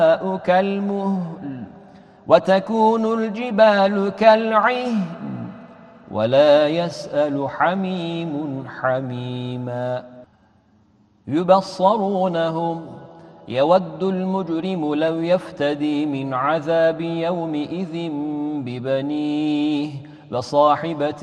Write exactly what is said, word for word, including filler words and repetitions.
كالمهل وتكون الجبال كالعهن ولا يسأل حميم حميما يبصرونهم يود المجرم لو يفتدي من عذاب يومئذ ببنيه وصاحبته